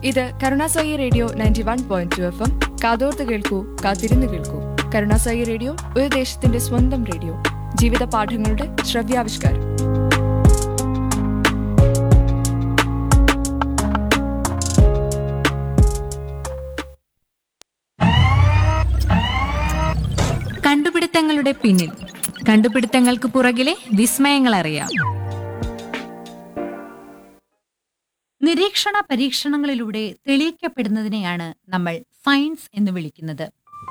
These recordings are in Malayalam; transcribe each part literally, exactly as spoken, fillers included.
ഇത് Karunasai radio ninety one point two F M. കാതോർത്ത് കേൾക്കൂ, കാത്തിരുന്ന് കേൾക്കൂ. കരുണാസായി റേഡിയോ ഒരു ദേശത്തിന്റെ സ്വന്തം റേഡിയോ. ജീവിത പാഠങ്ങളുടെ ശ്രവ്യാവിഷ്കാരം. കണ്ടുപിടുത്തങ്ങളുടെ പിന്നിൽ, കണ്ടുപിടുത്തങ്ങൾക്ക് പുറകിലെ വിസ്മയങ്ങൾ അറിയാം. നിരീക്ഷണ പരീക്ഷണങ്ങളിലൂടെ തെളിയിക്കപ്പെടുന്നതിനെയാണ് നമ്മൾ സയൻസ് എന്ന് വിളിക്കുന്നത്.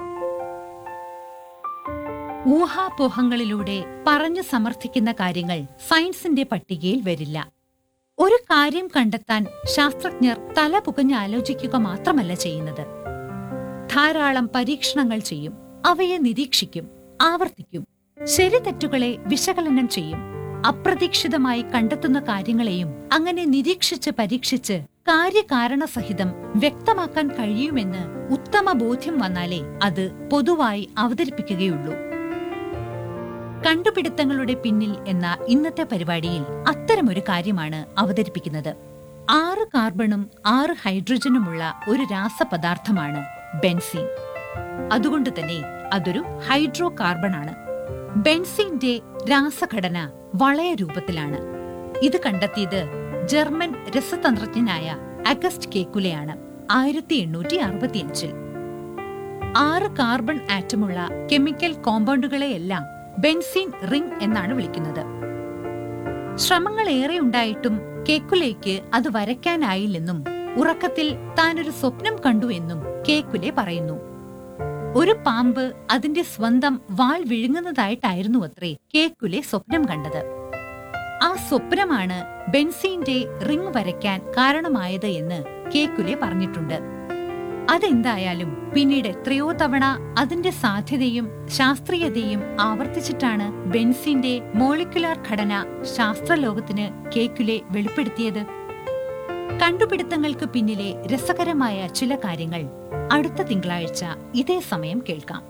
ഊഹാപോഹങ്ങളിലൂടെ പറഞ്ഞു സമർത്ഥിക്കുന്ന കാര്യങ്ങൾ സയൻസിന്റെ പട്ടികയിൽ വരില്ല. ഒരു കാര്യം കണ്ടെത്താൻ ശാസ്ത്രജ്ഞർ തല പുകഞ്ഞ് ആലോചിക്കുക മാത്രമല്ല ചെയ്യുന്നത്. ധാരാളം പരീക്ഷണങ്ങൾ ചെയ്യും, അവയെ നിരീക്ഷിക്കും, ആവർത്തിക്കും, ശരി തെറ്റുകളെ വിശകലനം ചെയ്യും. അപ്രതീക്ഷിതമായി കണ്ടെത്തുന്ന കാര്യങ്ങളെയും അങ്ങനെ നിരീക്ഷിച്ച് പരീക്ഷിച്ച് കാര്യകാരണസഹിതം വ്യക്തമാക്കാൻ കഴിയുമെന്ന് ഉത്തമ ബോധ്യം വന്നാലേ അത് പൊതുവായി അവതരിപ്പിക്കുകയുള്ളൂ. കണ്ടുപിടുത്തങ്ങളുടെ പിന്നിൽ എന്ന ഇന്നത്തെ പരിപാടിയിൽ അത്തരമൊരു കാര്യമാണ് അവതരിപ്പിക്കുന്നത്. ആറ് കാർബണും ആറ് ഹൈഡ്രജനുമുള്ള ഒരു രാസപദാർത്ഥമാണ് ബെൻസീൻ. അതുകൊണ്ട് തന്നെ അതൊരു ഹൈഡ്രോ കാർബൺ ആണ്. ബെൻസീന്റെ രാസഘടന വളയ രൂപത്തിലാണ്. ഇത് കണ്ടെത്തിയത് ജർമ്മൻ രസതന്ത്രജ്ഞനായ അഗസ്റ്റ് കേക്കുലെയാണ് ആയിരത്തി എണ്ണൂറ്റി അറുപത്തിയഞ്ചിൽ. ആറ് കാർബൺ ആറ്റമുള്ള കെമിക്കൽ കോമ്പൗണ്ടുകളെയെല്ലാം ബെൻസീൻ റിംഗ് എന്നാണ് വിളിക്കുന്നത്. ശ്രമങ്ങൾ ഏറെ ഉണ്ടായിട്ടും കേക്കുലേക്ക് അത് വരയ്ക്കാനായില്ലെന്നും ഉറക്കത്തിൽ താനൊരു സ്വപ്നം കണ്ടു എന്നും കേക്കുലെ പറയുന്നു. ഒരു പാമ്പ് അതിന്റെ സ്വന്തം വാൾ വിഴുങ്ങുന്നതായിട്ടായിരുന്നു അത്രേ കേക്കുലെ സ്വപ്നം കണ്ടത്. ആ സ്വപ്നമാണ് ബെൻസീന്റെ റിംഗ് വരയ്ക്കാൻ കാരണമായത് എന്ന് കേക്കുലെ പറഞ്ഞിട്ടുണ്ട്. അതെന്തായാലും പിന്നീട് എത്രയോ തവണ അതിന്റെ സാധ്യതയും ശാസ്ത്രീയതയും ആവർത്തിച്ചിട്ടാണ് ബെൻസീന്റെ മോളിക്കുലാർ ഘടന ശാസ്ത്രലോകത്തിന് കേക്കുലെ വെളിപ്പെടുത്തിയത്. കണ്ടുപിടുത്തങ്ങൾക്ക് പിന്നിലെ രസകരമായ ചില കാര്യങ്ങൾ അടുത്ത തിങ്കളാഴ്ച ഇതേ സമയം കേൾക്കാം.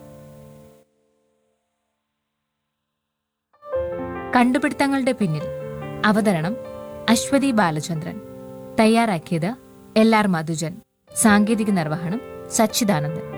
കണ്ടുപിടുത്തങ്ങളുടെ പിന്നിൽ അവതരണം അശ്വതി ബാലചന്ദ്രൻ. തയ്യാറാക്കിയത് എൽ ആർ മധുജൻ. സാങ്കേതിക നിർവഹണം സച്ചിദാനന്ദൻ.